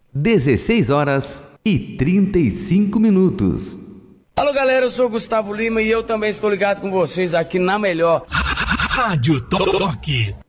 16h35. Alô galera, eu sou o Gustavo Lima e eu também estou ligado com vocês aqui na melhor Rádio Toque.